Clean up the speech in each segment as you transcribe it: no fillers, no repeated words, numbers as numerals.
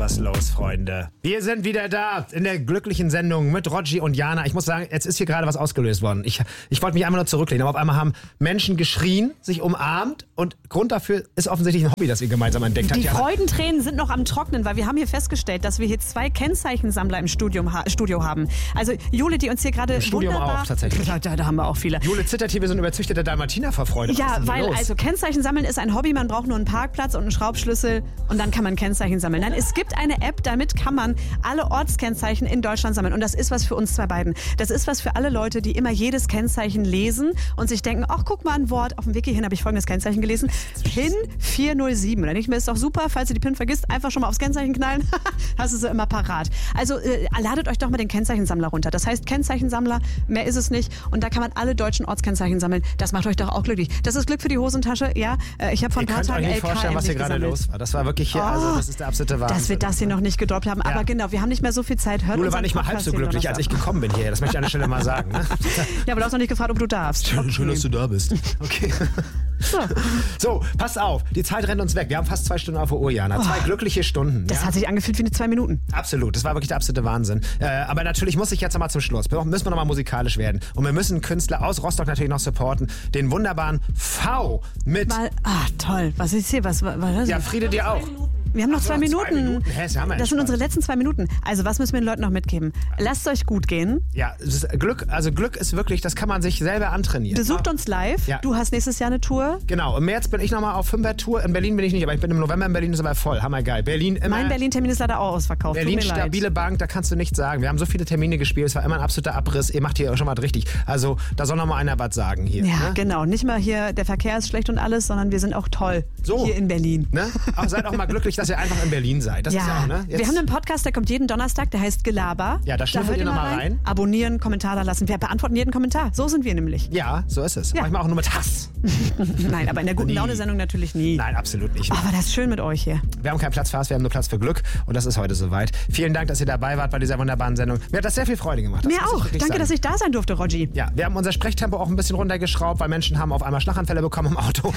was los, Freunde. Wir sind wieder da in der glücklichen Sendung mit Rogi und Jana. Ich muss sagen, jetzt ist hier gerade was ausgelöst worden. Ich wollte mich einmal nur zurücklehnen, aber auf einmal haben Menschen geschrien, sich umarmt und Grund dafür ist offensichtlich ein Hobby, das ihr gemeinsam entdeckt habt. Die Freudentränen sind noch am Trocknen, weil wir haben hier festgestellt, dass wir hier 2 Kennzeichensammler im Studio haben. Also Jule, die uns hier gerade im Studium wunderbar... auch tatsächlich. Da haben wir auch viele. Jule zittert hier, wir sind überzüchtete Dalmatiner vor Freude. Ja, weil also Kennzeichen sammeln ist ein Hobby, man braucht nur einen Parkplatz und einen Schraubschlüssel und dann kann man Kennzeichen sammeln. Nein, es gibt eine App, damit kann man alle Ortskennzeichen in Deutschland sammeln und das ist was für uns zwei beiden. Das ist was für alle Leute, die immer jedes Kennzeichen lesen und sich denken, ach, guck mal ein Wort, auf dem Wiki hin habe ich folgendes Kennzeichen gelesen, PIN 407. Da denke ich mir, ist doch super, falls du die PIN vergisst, einfach schon mal aufs Kennzeichen knallen, hast du sie immer parat. Also ladet euch doch mal den Kennzeichensammler runter. Das heißt Kennzeichensammler, mehr ist es nicht und da kann man alle deutschen Ortskennzeichen sammeln. Das macht euch doch auch glücklich. Das ist Glück für die Hosentasche, ja. Ich habe vor ein paar Tagen LKM nicht vorstellen, was hier gerade los war. Das war wirklich hier, also das ist der absolute Wahnsinn. Dass wir das hier noch nicht gedroppt haben. Aber genau, wir haben nicht mehr so viel Zeit. Jule war nicht mal halb so glücklich, als ich gekommen bin hier. Das möchte ich an der Stelle mal sagen. Ne? Ja, aber du hast noch nicht gefragt, ob du darfst. Schön, dass du da bist. Okay. So, passt auf. Die Zeit rennt uns weg. Wir haben fast 2 Stunden auf der Uhr, Jana. 2 glückliche Stunden. Das hat sich angefühlt wie 2 Minuten. Absolut. Das war wirklich der absolute Wahnsinn. Aber natürlich muss ich jetzt nochmal zum Schluss. Müssen wir nochmal musikalisch werden. Und wir müssen einen Künstler aus Rostock natürlich noch supporten. Den wunderbaren V mit... Toll. Was ist hier? Was ja, Friede dir auch. Wir haben noch 2 Minuten. 2 Minuten. Das sind unsere letzten 2 Minuten. Also was müssen wir den Leuten noch mitgeben? Lasst es euch gut gehen. Ja, Glück ist wirklich, das kann man sich selber antrainieren. Besucht uns live. Ja. Du hast nächstes Jahr eine Tour. Genau, im März bin ich nochmal auf 5er-Tour. In Berlin bin ich nicht, aber ich bin im November in Berlin, ist aber voll. Hammergeil. Berlin immer. Mein Berlin-Termin ist leider auch ausverkauft. Berlin, stabile Bank, da kannst du nichts sagen. Wir haben so viele Termine gespielt, es war immer ein absoluter Abriss. Ihr macht hier schon was richtig. Also da soll noch mal einer was sagen hier. Ja, ne? Genau. Nicht mal hier, der Verkehr ist schlecht und alles, sondern wir sind auch toll hier in Berlin. Ne? Aber seid auch mal glücklich, dass ihr einfach in Berlin seid. Das ist ja auch, ne? Wir haben einen Podcast, der kommt jeden Donnerstag, der heißt Gelaber. Ja, da schnüffelt ihr nochmal rein. Abonnieren, Kommentar da lassen. Wir beantworten jeden Kommentar. So sind wir nämlich. Ja, so ist es. Ja. Manchmal auch nur mit Hass. Nein, aber in der guten Laune-Sendung natürlich nie. Nein, absolut nicht. Aber das ist schön mit euch hier. Wir haben keinen Platz für Hass, wir haben nur Platz für Glück. Und das ist heute soweit. Vielen Dank, dass ihr dabei wart bei dieser wunderbaren Sendung. Mir hat das sehr viel Freude gemacht. Mir auch. Danke, dass ich da sein durfte, Rogi. Ja, wir haben unser Sprechtempo auch ein bisschen runtergeschraubt, weil Menschen haben auf einmal Schlaganfälle bekommen im Auto.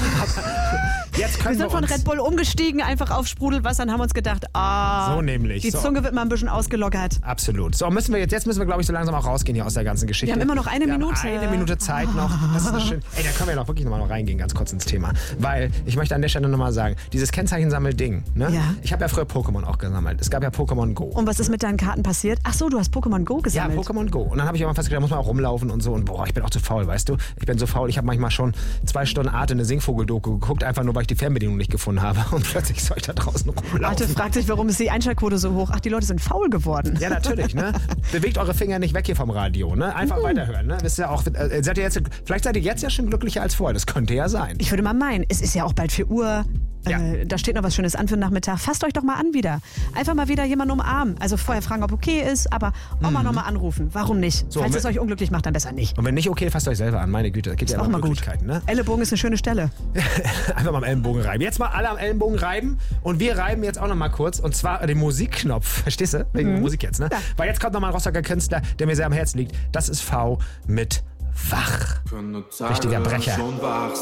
Jetzt können wir sind von Red Bull umgestiegen, einfach auf Sprudelwasser und haben uns gedacht, so nämlich. Die Zunge wird mal ein bisschen ausgelockert. Absolut. So, jetzt müssen wir, glaube ich, so langsam auch rausgehen hier aus der ganzen Geschichte. Wir haben immer noch eine Minute. Eine Minute Zeit noch. Das ist schön. Ey, da können wir noch wirklich noch reingehen, ganz kurz ins Thema. Weil, ich möchte an der Stelle nochmal sagen, dieses Kennzeichensammel-Ding, ne? Ja. Ich habe ja früher Pokémon auch gesammelt. Es gab ja Pokémon Go. Und was ist mit deinen Karten passiert? Ach so, du hast Pokémon Go gesammelt. Ja, Pokémon Go. Und dann habe ich irgendwann festgestellt, da muss man auch rumlaufen und so. Und ich bin auch zu faul, weißt du? Ich bin so faul, ich habe manchmal schon 2 Stunden Arte in eine Singvogel-Doku geguckt, einfach nur, weil ich die Fernbedienung nicht gefunden habe. Und plötzlich soll ich da draußen rumlaufen. Arte fragt sich, warum ist die Einschaltquote so hoch? Ach, die Leute sind faul geworden. Ja, natürlich, ne? Bewegt eure Finger nicht weg hier vom Radio, ne? Einfach weiterhören, ne? Wisst ihr auch, vielleicht seid ihr jetzt ja schon glücklicher als vorher, das könnte ja sein. Ich würde mal meinen, es ist ja auch bald 4 Uhr. Ja. Da steht noch was Schönes an für den Nachmittag. Fasst euch doch mal an wieder. Einfach mal wieder jemanden umarmen. Also vorher fragen, ob okay ist, aber Oma nochmal anrufen. Warum nicht? So, falls es euch unglücklich macht, dann besser nicht. Und wenn nicht okay, fasst euch selber an. Meine Güte, das gibt ja auch mal Möglichkeiten. Ne? Ellenbogen ist eine schöne Stelle. Einfach mal am Ellenbogen reiben. Jetzt mal alle am Ellenbogen reiben und wir reiben jetzt auch noch mal kurz und zwar den Musikknopf. Verstehst du? Wegen Musik jetzt, ne? Ja. Weil jetzt kommt noch mal ein Rostocker Künstler, der mir sehr am Herzen liegt. Das ist V mit Wach. Richtiger Brecher.